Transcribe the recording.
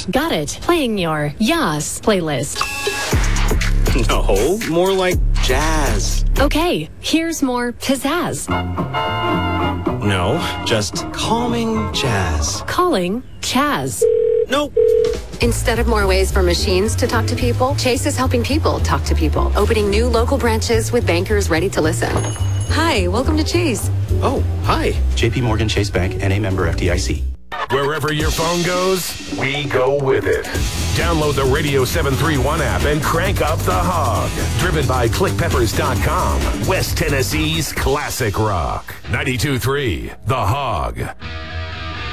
Got it. Playing your Yas playlist. No, more like jazz. Okay, here's more pizzazz. No, just calming jazz. Calling Chaz. Nope. Instead of more ways for machines to talk to people, Chase is helping people talk to people, opening new local branches with bankers ready to listen. Hi, welcome to Chase. Oh, hi. JP Morgan Chase Bank, N.A. member FDIC. Wherever your phone goes, we go with it. Download the Radio 731 app and crank up the hog. Driven by ClickPeppers.com. West Tennessee's classic rock. 92.3 The Hog.